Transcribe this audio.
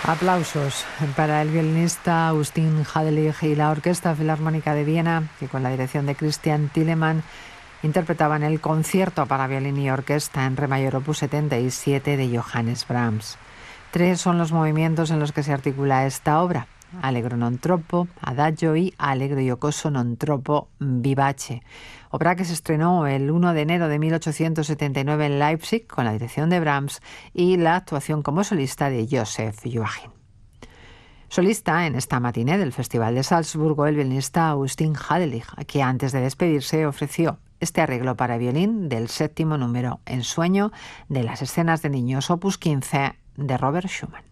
Aplausos para el violinista Augustin Hadelich y la Orquesta Filarmónica de Viena, que con la dirección de Christian Thielemann interpretaban el concierto para violín y orquesta en re mayor opus 77 de Johannes Brahms. 3 son los movimientos en los que se articula esta obra: Allegro non troppo, Adagio y Allegro giocoso non troppo vivace. Obra que se estrenó el 1 de enero de 1879 en Leipzig con la dirección de Brahms y la actuación como solista de Joseph Joachim. Solista en esta matiné del Festival de Salzburgo el violinista Augustin Hadelich, que antes de despedirse ofreció este arreglo para violín del 7º número en sueño de las escenas de niños opus 15 de Robert Schumann.